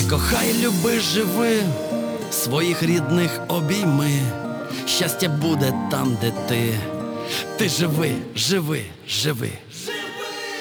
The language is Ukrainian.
кохай, люби, живи, своїх рідних обійми. Щастя буде там, де ти. Ти живи, живи, живи.